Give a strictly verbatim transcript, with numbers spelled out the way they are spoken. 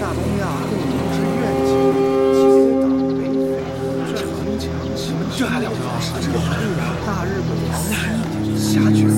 亚东亚共荣之愿景，结党为匪，城墙形。 这还了得啊！这个大日本皇室辖区。